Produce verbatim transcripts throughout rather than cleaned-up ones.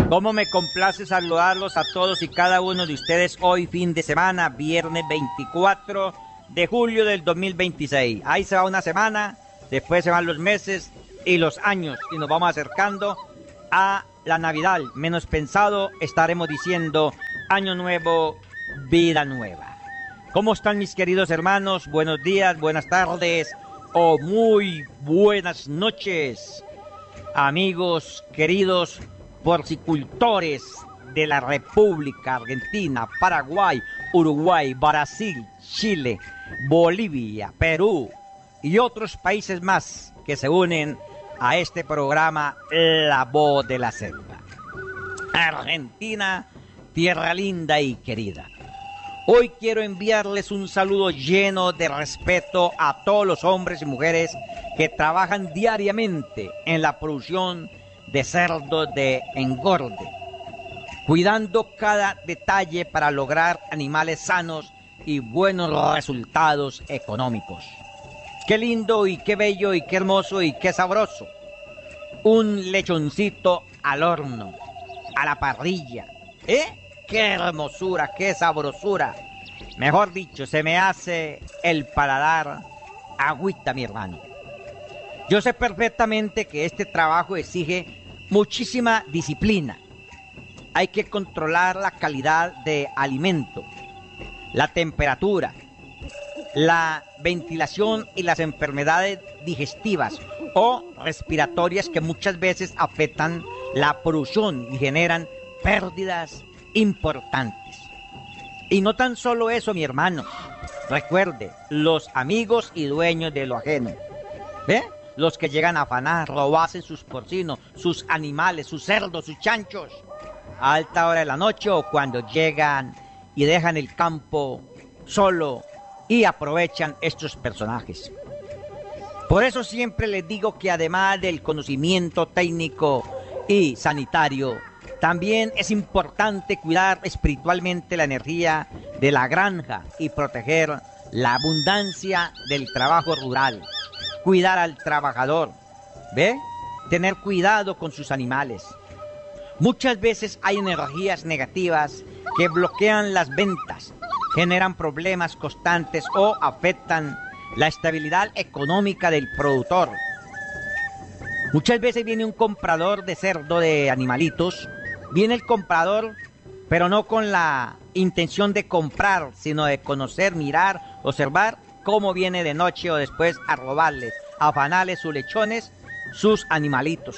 Cómo me complace saludarlos a todos y cada uno de ustedes hoy fin de semana, viernes veinticuatro de julio del dos mil veintiséis. Ahí se va una semana, después se van los meses y los años y nos vamos acercando a la Navidad. Menos pensado estaremos diciendo año nuevo, vida nueva. ¿Cómo están mis queridos hermanos? Buenos días, buenas tardes o muy buenas noches, amigos queridos porcicultores de la República Argentina, Paraguay, Uruguay, Brasil, Chile, Bolivia, Perú y otros países más que se unen a este programa La Voz de la Selva. Argentina, tierra linda y querida. Hoy quiero enviarles un saludo lleno de respeto a todos los hombres y mujeres que trabajan diariamente en la producción de cerdo de engorde, cuidando cada detalle para lograr animales sanos y buenos resultados económicos. Qué lindo y qué bello y qué hermoso y qué sabroso. Un lechoncito al horno, a la parrilla. ¿Eh? ¡Qué hermosura, qué sabrosura! Mejor dicho, se me hace el paladar agüita, mi hermano. Yo sé perfectamente que este trabajo exige muchísima disciplina. Hay que controlar la calidad de alimento, la temperatura, la ventilación y las enfermedades digestivas o respiratorias que muchas veces afectan la producción y generan pérdidas importantes. Y no tan solo eso, mi hermano. Recuerde, los amigos y dueños de lo ajeno. ¿Ve? Los que llegan a afanar, robarse sus porcinos, sus animales, sus cerdos, sus chanchos, a alta hora de la noche o cuando llegan y dejan el campo solo y aprovechan estos personajes. Por eso siempre les digo que además del conocimiento técnico y sanitario, también es importante cuidar espiritualmente la energía de la granja y proteger la abundancia del trabajo rural. Cuidar al trabajador, ¿ve? Tener cuidado con sus animales. Muchas veces hay energías negativas que bloquean las ventas, generan problemas constantes o afectan la estabilidad económica del productor. Muchas veces viene un comprador de cerdo, de animalitos, viene el comprador, pero no con la intención de comprar, sino de conocer, mirar, observar cómo viene de noche o después a robarles, a afanarles sus lechones, sus animalitos.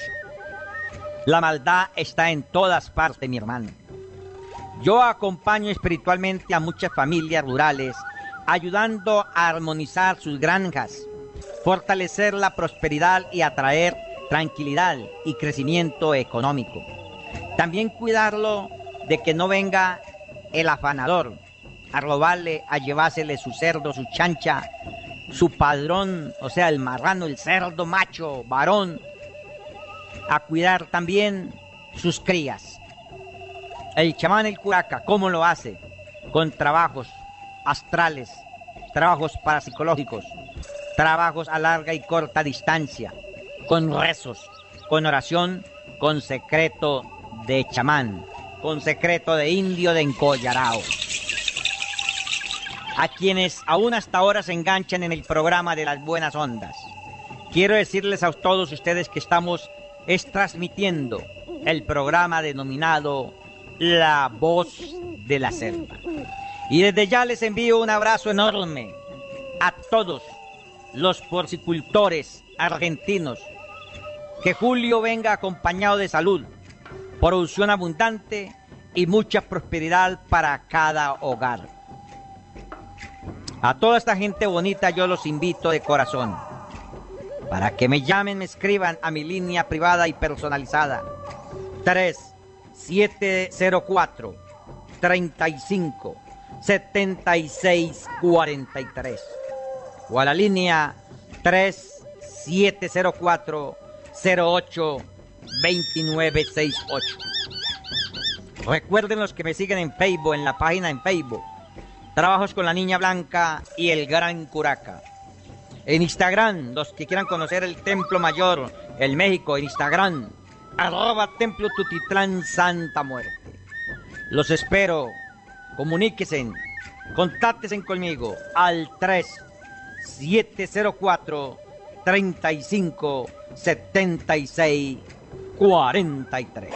La maldad está en todas partes, mi hermano. Yo acompaño espiritualmente a muchas familias rurales, ayudando a armonizar sus granjas, fortalecer la prosperidad y atraer tranquilidad y crecimiento económico. También cuidarlo de que no venga el afanador a robarle, a llevársele su cerdo, su chancha, su padrón, o sea, el marrano, el cerdo macho, varón, a cuidar también sus crías. El chamán, el curaca, ¿cómo lo hace? Con trabajos astrales, trabajos parapsicológicos, trabajos a larga y corta distancia, con rezos, con oración, con secreto de chamán, con secreto de indio de encollarao. A quienes aún hasta ahora se enganchan en el programa de las buenas ondas, quiero decirles a todos ustedes que estamos es transmitiendo el programa denominado La Voz de la Selva. Y desde ya les envío un abrazo enorme a todos los porcicultores argentinos. Que julio venga acompañado de salud, producción abundante y mucha prosperidad para cada hogar. A toda esta gente bonita yo los invito de corazón para que me llamen, me escriban a mi línea privada y personalizada tres siete cero cuatro, treinta y cinco, setenta y seis cuarenta y tres o a la línea tres siete cero cuatro, cero ocho, veintinueve sesenta y ocho. Recuerden los que me siguen en Facebook, en la página en Facebook, Trabajos con la Niña Blanca y el Gran Curaca. En Instagram, los que quieran conocer el Templo Mayor, el México, en Instagram, arroba Templo Tutitlán Santa Muerte. Los espero. Comuníquense, contáctense conmigo al tres siete cero cuatro, tres cinco, siete seis, cuatro tres.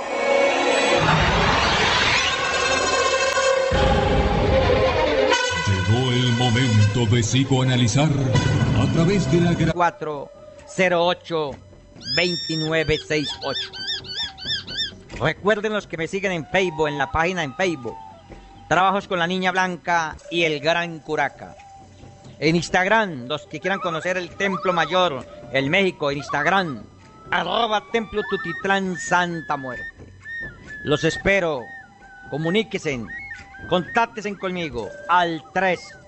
Llegó el momento de psicoanalizar a través de la cuatro cero ocho, dos nueve seis ocho. Recuerden los que me siguen en Facebook, en la página en Facebook, Trabajos con la Niña Blanca y el Gran Curaca. En Instagram, los que quieran conocer el Templo Mayor, el México, en Instagram, arroba Templo Tutitlán Santa Muerte. Los espero. Comuníquense, contáctense conmigo al tres